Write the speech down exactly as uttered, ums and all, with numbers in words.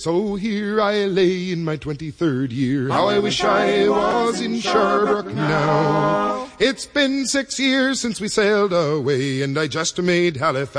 So here I lay in my twenty-third year. How I wish I was in Sherbrooke now. It's been six years since we sailed away, and I just made Halifax